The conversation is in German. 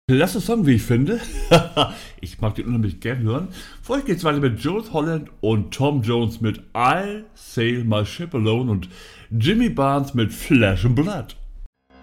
Klasse Song, wie ich finde. Ich mag den unheimlich gern hören. Vor euch geht's weiter mit Jules Holland und Tom Jones mit I'll Sail My Ship Alone und Jimmy Barnes mit Flesh and Blood.